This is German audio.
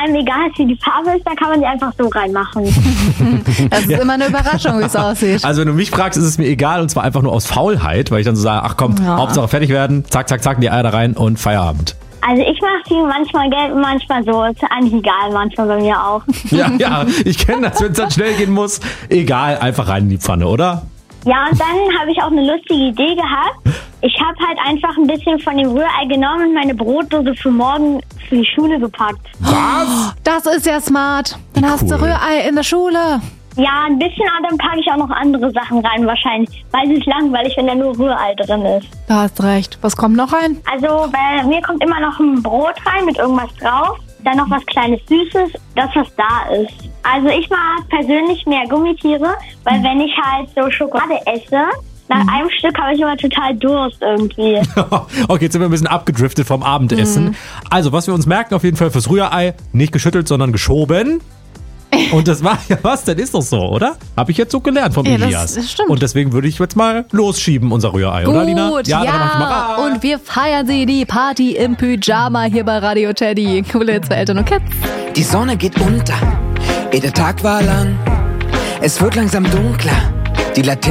einem egal ist, wie die Farbe ist, dann kann man die einfach so reinmachen. Das ist immer eine Überraschung, wie es aussieht. Also wenn du mich fragst, ist es mir egal und zwar einfach nur aus Faulheit, weil ich dann so sage, ach komm, Hauptsache fertig werden, zack, zack, zack, die Eier da rein und Feierabend. Also ich mache die manchmal gelb, manchmal so. Ist eigentlich egal, manchmal bei mir auch. Ja, ich kenne das, wenn es dann schnell gehen muss. Egal, einfach rein in die Pfanne, oder? Ja, und dann habe ich auch eine lustige Idee gehabt. Ich habe halt einfach ein bisschen von dem Rührei genommen und meine Brotdose für morgen für die Schule gepackt. Was? Das ist ja smart. Dann hast du Cool. Rührei in der Schule. Ja, ein bisschen, aber dann packe ich auch noch andere Sachen rein wahrscheinlich. Weil es ist langweilig, wenn da nur Rührei drin ist. Da hast recht. Was kommt noch rein? Also bei mir kommt immer noch ein Brot rein mit irgendwas drauf. Dann noch was kleines Süßes, das was da ist. Also ich mag persönlich mehr Gummitiere, weil wenn ich halt so Schokolade esse, nach einem Stück habe ich immer total Durst irgendwie. Okay, jetzt sind wir ein bisschen abgedriftet vom Abendessen. Also, was wir uns merken auf jeden Fall fürs Rührei, nicht geschüttelt, sondern geschoben. Und das war ja was, dann ist doch so, oder? Habe ich jetzt so gelernt vom Ja, Elias. das stimmt. Und deswegen würde ich jetzt mal losschieben, unser Rührei, oder Lina? Gut, dann mach ich mal rein. Und wir feiern sie, die Party im Pyjama hier bei Radio Teddy. Coole Hits für Eltern und Kids. Die Sonne geht unter, der Tag war lang. Es wird langsam dunkler, die Laterne